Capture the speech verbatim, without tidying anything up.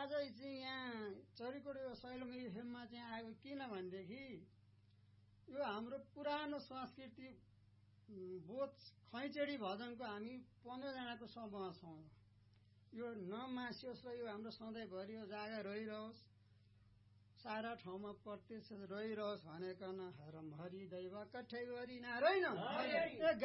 आज चाहिँ यहाँ चरीकोट सैलुङ एफएममा चाहिँ आएको किनभनेदेखि यो हाम्रो पुरानो संस्कृति बोध खैचडी भजनको हामी पन्ध्रजनाको समूह छौँ। यो नमासियोस् र यो हाम्रो सधैँभरि यो जागा रहिरहोस्, सारा ठाउँमा प्रत्यक्ष रहिरहोस् भनेकन हरम हरि दैव कठै गरी नारायण